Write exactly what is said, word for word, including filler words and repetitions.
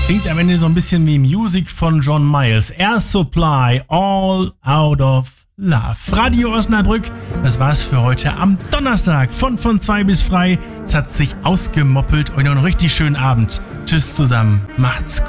Klingt am Ende so ein bisschen wie Music von John Miles. Air Supply, All Out of Love. Radio Osnabrück, das war's für heute am Donnerstag. Von von zwei bis frei. Es hat sich ausgemoppelt. Euch noch einen richtig schönen Abend. Tschüss zusammen. Macht's gut.